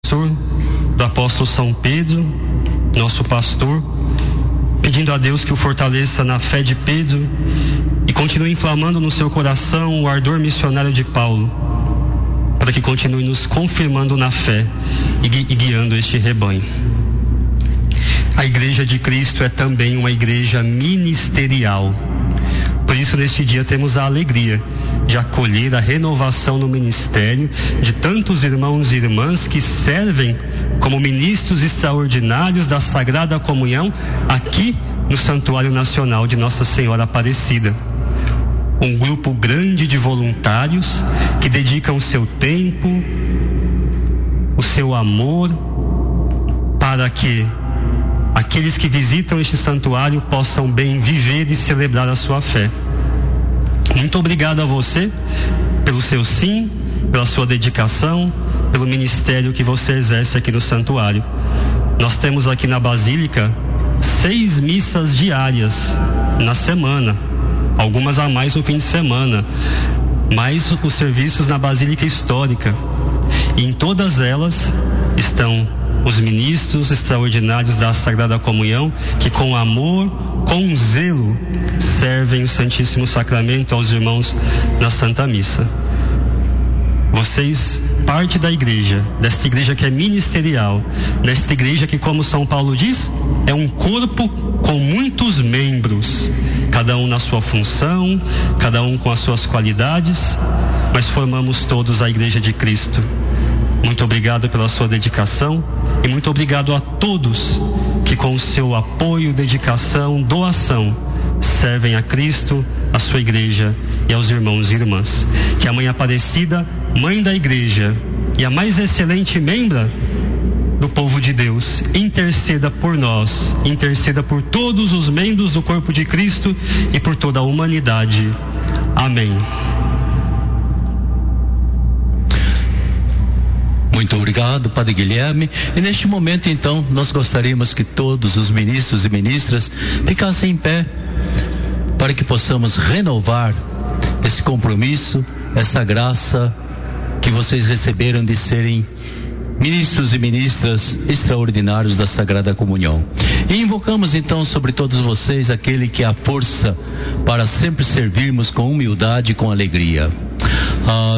do apóstolo São Pedro, nosso pastor, pedindo a Deus que o fortaleça na fé de Pedro e continue inflamando no seu coração o ardor missionário de Paulo, para que continue nos confirmando na fé e guiando este rebanho. A Igreja de Cristo é também uma igreja ministerial. Por isso, neste dia, temos a alegria de acolher a renovação no ministério de tantos irmãos e irmãs que servem como ministros extraordinários da Sagrada Comunhão aqui no Santuário Nacional de Nossa Senhora Aparecida. Um grupo grande de voluntários que dedicam o seu tempo, o seu amor, para que aqueles que visitam este santuário possam bem viver e celebrar a sua fé. Muito obrigado a você pelo seu sim, pela sua dedicação, pelo ministério que você exerce aqui no santuário. Nós temos aqui na Basílica 6 missas diárias na semana, algumas a mais no fim de semana, mais os serviços na Basílica Histórica. E em todas elas estão os ministros extraordinários da Sagrada Comunhão, que com amor, com zelo, servem o Santíssimo Sacramento aos irmãos na Santa Missa. Vocês, parte da igreja, desta igreja que é ministerial, desta igreja que, como São Paulo diz, é um corpo com muitos membros, cada um na sua função, cada um com as suas qualidades, mas formamos todos a Igreja de Cristo. Muito obrigado pela sua dedicação e muito obrigado a todos que com o seu apoio, dedicação, doação servem a Cristo, a sua igreja e aos irmãos e irmãs. Que a Mãe Aparecida, Mãe da Igreja e a mais excelente membra do povo de Deus, interceda por nós, interceda por todos os membros do corpo de Cristo e por toda a humanidade. Amém. Muito obrigado, Padre Guilherme. E neste momento, então, nós gostaríamos que todos os ministros e ministras ficassem em pé para que possamos renovar esse compromisso, essa graça que vocês receberam de serem ministros e ministras extraordinários da Sagrada Comunhão. E invocamos então sobre todos vocês aquele que é a força para sempre servirmos com humildade e com alegria.